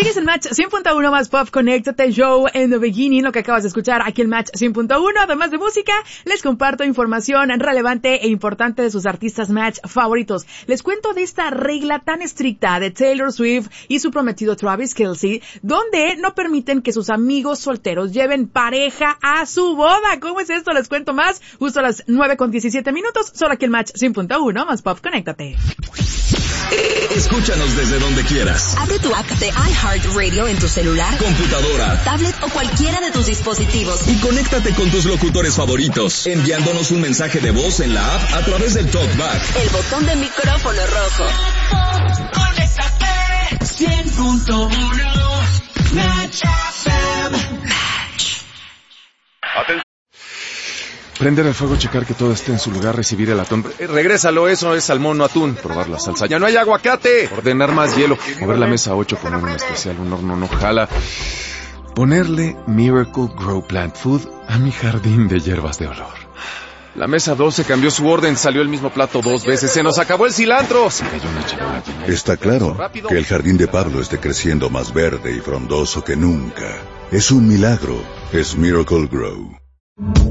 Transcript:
Sigues en Match 100.1 más Pop, conéctate, Joe en the beginning, lo que acabas de escuchar aquí en Match 100.1. Además de música, les comparto información relevante e importante de sus artistas Match favoritos. Les cuento de esta regla tan estricta de Taylor Swift y su prometido Travis Kelce, donde no permiten que sus amigos solteros lleven pareja a su boda. ¿Cómo es esto? Les cuento más justo a las 9:17, solo aquí en Match 100.1 más Pop, conéctate. Escúchanos desde donde quieras. Abre tu app de iHeartRadio en tu celular, computadora, tablet o cualquiera de tus dispositivos. Y conéctate con tus locutores favoritos, enviándonos un mensaje de voz en la app a través del TalkBack. El botón de micrófono rojo. Conéctate 100.1 Match FM. Atención. Prender el fuego, checar que todo esté en su lugar, recibir el atún. Regrésalo, eso es salmón, no atún. Probar la salsa. ¡Ya no hay aguacate! Ordenar más hielo. Mover la mesa 8, poner un especial, un horno no jala. Ponerle Miracle Grow Plant Food a mi jardín de hierbas de olor. La mesa 12 cambió su orden, salió el mismo plato 2 veces. ¡Se nos acabó el cilantro! Se cayó una charola. Está claro que el jardín de Pablo esté creciendo más verde y frondoso que nunca. Es un milagro. Es Miracle Grow.